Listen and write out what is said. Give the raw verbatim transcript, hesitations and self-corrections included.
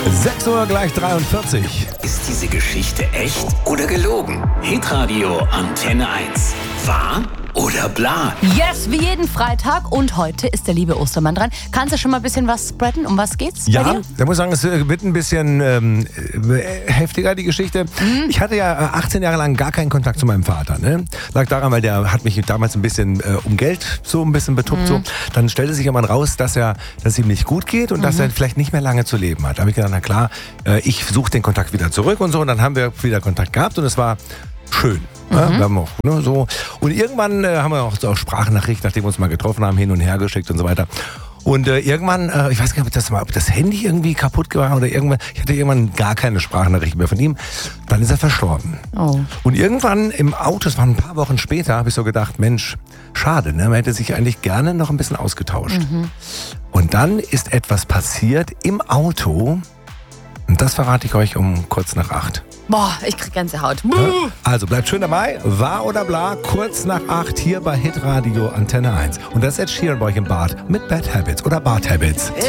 sechs Uhr gleich dreiundvierzig. Ist diese Geschichte echt oder gelogen? Hitradio Antenne eins. Wahr oder bla? Yes, wie jeden Freitag. Und heute ist der liebe Ostermann dran. Kannst du schon mal ein bisschen was spreaden? Um was geht's bei Ja, dir? da muss ich sagen, es wird ein bisschen ähm, heftiger, die Geschichte. Mhm. Ich hatte ja achtzehn Jahre lang gar keinen Kontakt zu meinem Vater. Ne? Lag daran, weil der hat mich damals ein bisschen äh, um Geld so ein bisschen betuppt. Mhm. So. Dann stellte sich irgendwann raus, dass, er, dass es ihm nicht gut geht und mhm. dass er vielleicht nicht mehr lange zu leben hat. Da habe ich gedacht, na klar, äh, ich suche den Kontakt wieder zurück und so. Und dann haben wir wieder Kontakt gehabt und es war schön. Mhm. Ja, wir haben auch, ne, so. Und irgendwann äh, haben wir auch, auch Sprachnachricht, nachdem wir uns mal getroffen haben, hin und her geschickt und so weiter. Und äh, irgendwann, äh, ich weiß gar nicht, ob das, mal, ob das Handy irgendwie kaputt war oder irgendwann, ich hatte irgendwann gar keine Sprachnachricht mehr von ihm. Dann ist er verstorben. Oh. Und irgendwann im Auto, es waren ein paar Wochen später, habe ich so gedacht, Mensch, schade, ne? Man hätte sich eigentlich gerne noch ein bisschen ausgetauscht. Mhm. Und dann ist etwas passiert im Auto. Und das verrate ich euch um kurz nach acht. Boah, ich krieg Gänsehaut. Ja? Also bleibt schön dabei. Wahr oder bla, kurz nach acht hier bei Hitradio Antenne eins. Und das ist Ed Sheeran bei euch im Bad mit Bad Habits oder Bad Habits.